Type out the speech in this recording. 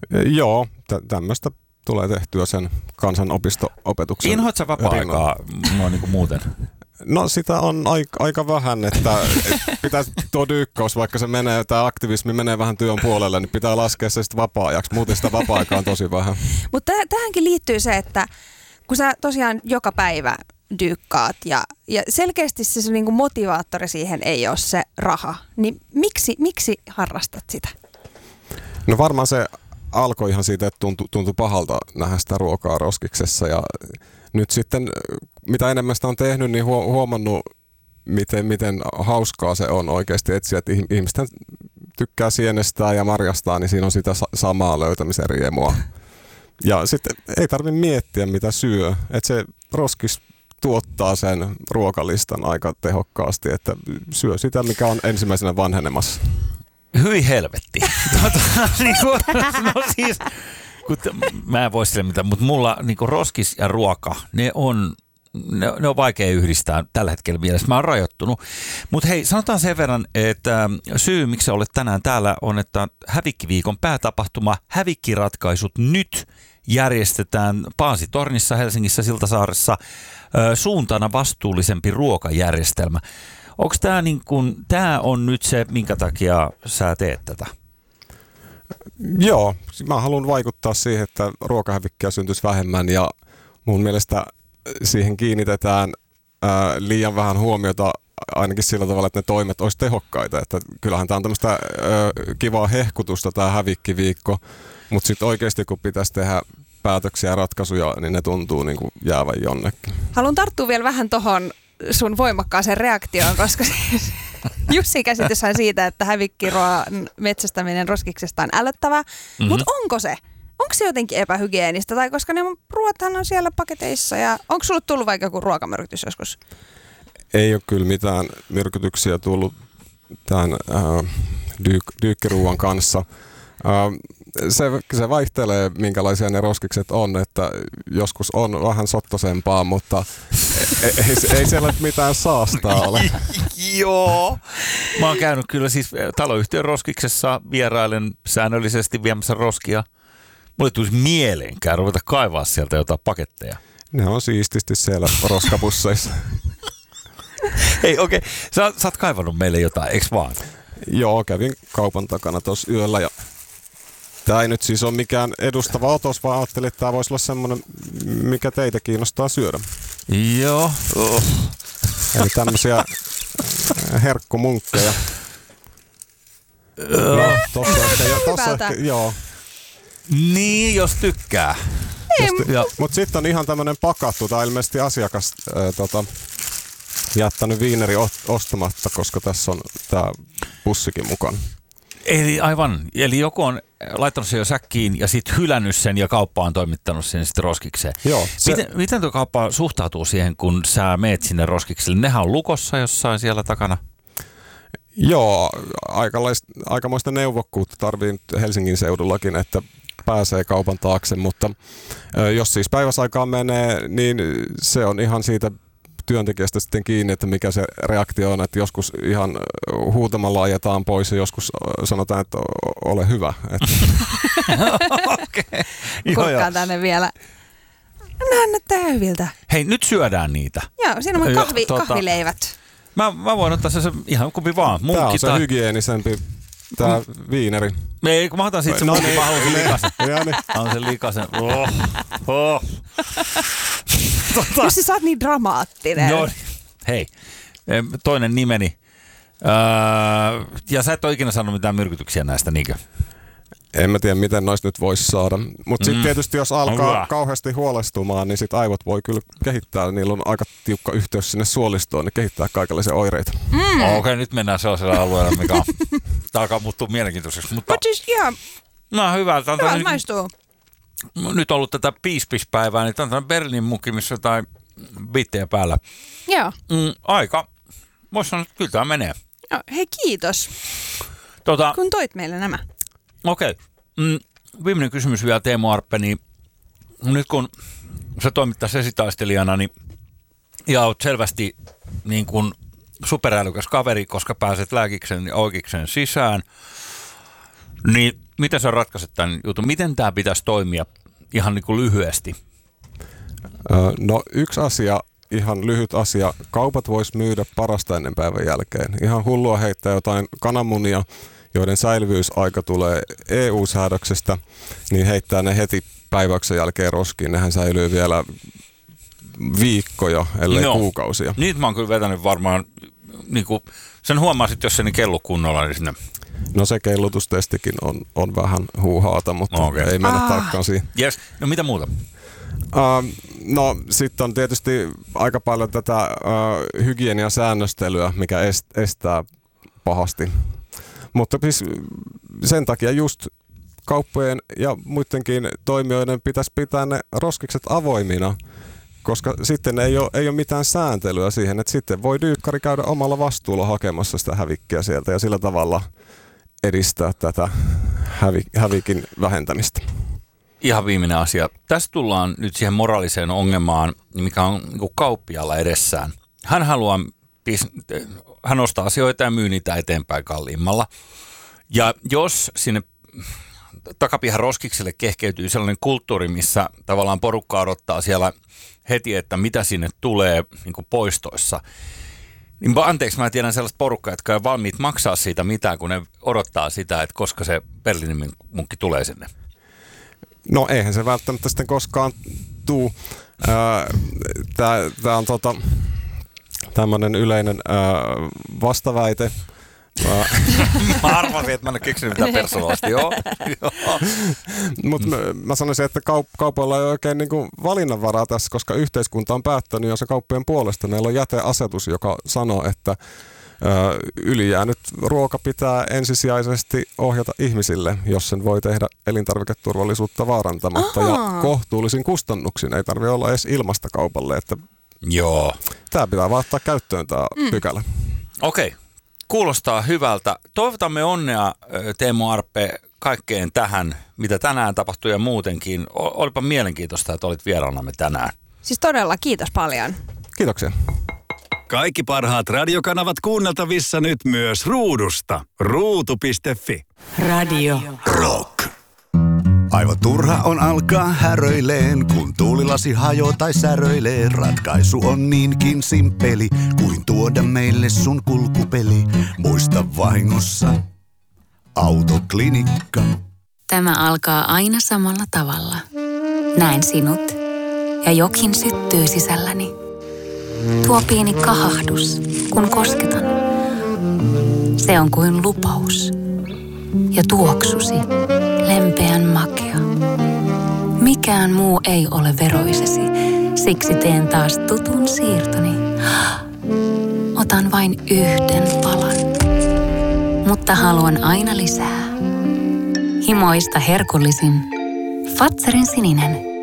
Joo, tämmöistä tulee tehtyä sen kansanopisto-opetuksen Inhoat sä vapaa-aikaa noin niin kuin muuten? No sitä on aika vähän, että pitää tuo dyykkaus, vaikka se menee, tämä aktivismi menee vähän työn puolelle, niin pitää laskea se sitten vapaa-ajaksi. Muuten sitä vapaa-aikaa on tosi vähän. Mutta tähänkin liittyy se, että kun sä tosiaan joka päivä dyykkaat ja selkeästi se niinku motivaattori siihen ei ole se raha, niin miksi harrastat sitä? No varmaan se alkoi ihan siitä, että tuntui pahalta nähdä sitä ruokaa roskiksessa ja nyt sitten mitä enemmän sitä on tehnyt, niin huomannut miten hauskaa se on oikeasti etsiä, että ihmisten tykkää sienestää ja marjastaa, niin siinä on sitä samaa löytämisen riemua. Ja sitten ei tarvitse miettiä mitä syö, että se roskis tuottaa sen ruokalistan aika tehokkaasti, että syö sitä mikä on ensimmäisenä vanhenemassa. Hyi helvetti. No siis, mä en voi sille mitään, mutta mulla niinku roskis ja ruoka, ne on vaikea yhdistää tällä hetkellä mielessä. Mä oon rajoittunut. Mutta hei, sanotaan sen verran, että syy miksi olet tänään täällä on, että Hävikkiviikon päätapahtuma Hävikkiratkaisut nyt järjestetään Paasitornissa Helsingissä Siltasaaressa suuntana vastuullisempi ruokajärjestelmä. Onko tämä on nyt se, minkä takia sä teet tätä? Joo, mä haluan vaikuttaa siihen, että ruokahävikkiä syntyisi vähemmän ja mun mielestä siihen kiinnitetään liian vähän huomiota ainakin sillä tavalla, että ne toimet olisi tehokkaita. Että kyllähän tämä on tämmöistä kivaa hehkutusta tämä hävikkiviikko, mutta sitten oikeasti kun pitäisi tehdä päätöksiä ja ratkaisuja, niin ne tuntuu niin kuin jäävän jonnekin. Haluan tarttua vielä vähän tohon sun voimakkaaseen reaktioon, koska Jussi käsityshän siitä, että hävikkiruoan metsästäminen roskiksesta on ällöttävää, mutta onko se? Onko se jotenkin epähygienistä? Tai koska ne ruoathan on siellä paketeissa ja onko sulle tullut vaikka joku ruokamyrkytys joskus? Ei ole kyllä mitään myrkytyksiä tullut tämän dyykkiruuan kanssa. Se vaihtelee, minkälaisia ne roskikset on, että joskus on vähän sottosempaa, mutta ei siellä mitään saastaa ole. Joo. Mä oon käynyt kyllä siis taloyhtiön roskiksessa, vierailen säännöllisesti viemässä roskia. Mulle tulisi mieleenkään ruveta kaivaa sieltä jotain paketteja. Ne on siististi siellä roskapusseissa. Hei okei, sä oot kaivannut meille jotain, eiks vaan? Joo, kävin kaupan takana tuossa yöllä ja tämä ei nyt siis ole mikään edustava otos, vaan ajattelin, että tämä voisi olla semmoinen, mikä teitä kiinnostaa syödä. Joo. Eli tämmöisiä herkkumunkkeja. No, tossa ehkä, joo. Niin, jos tykkää. Mutta sitten on ihan tämmöinen pakattu, tai ilmeisesti asiakas jättänyt viineri ostamatta, koska tässä on tämä pussikin mukana. Eli joku on laittanut sen jo säkkiin ja sitten hylännyt sen ja kauppa on toimittanut sen sitten roskikseen. Joo, miten tuo kauppa suhtautuu siihen, kun sä meet sinne roskikselle? Nehän on lukossa jossain siellä takana. Joo, aikamoista neuvokkuutta tarvii Helsingin seudullakin, että pääsee kaupan taakse, mutta jos siis päiväsaikaan menee, niin se on ihan siitä työntekijästä sitten kiinni, että mikä se reaktio on, että joskus ihan huutamalla ajetaan pois ja joskus sanotaan, että ole hyvä. Okay. Kurkkaan tänne vielä. No näyttää hyviltä. Hei, nyt syödään niitä. Joo, siinä on kahvileivät. Mä voin ottaa se ihan kumpi vaan. Tää on se hygienisempi, tää viineri. Ei, kun mä otan sit se munkin, mä haluan sen likasen. Niin. Haluan sen likasen. Jussi, sä oot niin dramaattinen. Joo, hei, toinen nimeni. Ja sä et ole ikinä sanonut mitään myrkytyksiä näistä, niinkö? En mä tiedä, miten noista nyt voisi saada. Mutta sitten tietysti, jos alkaa kauheasti huolestumaan, niin sit aivot voi kyllä kehittää. Niillä on aika tiukka yhteys sinne suolistoon, niin kehittää kaikenlaisia oireita. Okei, nyt mennään sellaisella alueella, mikä alkaa muuttua mielenkiintoiseksi. Mutta ihan no hyvältä. hyvältä maistuu. Nyt on ollut tätä piispispäivää, niin tämä on Berliinin mukki, missä jotain bittejä päällä. Joo. Aika. Voisi sanoa, että kyllä tämä menee. No, hei, kiitos. Kun toit meille nämä. Okei. Viimeinen kysymys vielä Teemu Arppe, niin nyt kun sä toimit tässä esitaistelijana, niin ja oot selvästi niin kuin superälykäs kaveri, koska pääset lääkiksen ja oikeiksen sisään, niin miten sä ratkaiset tämän jutun? Miten tämä pitäisi toimia ihan niin kuin lyhyesti? No yksi asia, ihan lyhyt asia. Kaupat vois myydä parasta ennen päivän jälkeen. Ihan hullua heittää jotain kananmunia, joiden säilyvyysaika tulee EU-säädöksestä, niin heittää ne heti päiväyksen jälkeen roskiin. Nehän säilyy vielä viikkoja, ellei kuukausia. Niitä mä oon kyllä vetänyt varmaan, niin kuin, sen huomasit, jos se niin kellu kunnolla, niin sinne. No se kellutustestikin on vähän huuhaata, mutta ei mennä tarkkaan siihen. Yes. No mitä muuta? No sitten on tietysti aika paljon tätä hygieniasäännöstelyä, mikä estää pahasti. Mutta siis sen takia just kauppojen ja muidenkin toimijoiden pitäisi pitää ne roskikset avoimina, koska sitten ei ole mitään sääntelyä siihen, että sitten voi dyykkari käydä omalla vastuulla hakemassa sitä hävikkiä sieltä ja sillä tavalla edistää tätä hävikin vähentämistä. Ihan viimeinen asia. Tässä tullaan nyt siihen moraaliseen ongelmaan, mikä on niin kauppialla edessään. Hän ostaa asioita ja myy niitä eteenpäin kalliimmalla. Ja jos sinne takapihan roskikselle kehkeytyy sellainen kulttuuri, missä tavallaan porukka odottaa siellä heti, että mitä sinne tulee niin kuin poistoissa. Niin anteeksi, mä tiedän sellaista porukkaa, jotka ei ole valmiit maksaa siitä mitään, kun ne odottaa sitä, että koska se Berliinin munkki tulee sinne. No eihän se välttämättä sitten koskaan tuu. Tää on tämmönen yleinen vastaväite. Mä arvasin, että mä en ole keksinyt mitään persoonallisesti, joo. Mutta mä sanoisin, että kaupoilla ei ole oikein niinku valinnanvaraa tässä, koska yhteiskunta on päättänyt jo se kauppojen puolesta. Meillä on jäteasetus, joka sanoo, että ylijäänyt ruoka pitää ensisijaisesti ohjata ihmisille, jos sen voi tehdä elintarviketurvallisuutta vaarantamatta. Ja kohtuullisin kustannuksin ei tarvitse olla edes ilmasta kaupalle. Että joo. Tämä pitää vaan ottaa käyttöön tämä pykälä. Okei. Kuulostaa hyvältä. Toivotamme onnea, Teemu Arppe, kaikkeen tähän, mitä tänään tapahtui ja muutenkin. Olipa mielenkiintoista, että olit vieraanamme tänään. Siis todella, kiitos paljon. Kiitoksia. Kaikki parhaat radiokanavat kuunneltavissa nyt myös Ruudusta. Ruutu.fi. Radio Rock. Aivan turha on alkaa häröileen, kun tuulilasi hajoo tai säröilee. Ratkaisu on niinkin simppeli, kuin tuoda meille sun kulkupeli. Muista vahingossa Autoklinikka. Tämä alkaa aina samalla tavalla. Näen sinut ja jokin syttyy sisälläni. Tuo pieni kahahdus, kun kosketan. Se on kuin lupaus. Ja tuoksusi, lempeän makea. Mikään muu ei ole veroisesi, siksi teen taas tutun siirtoni. Otan vain yhden palan, mutta haluan aina lisää. Himoista herkullisin Fatserin sininen.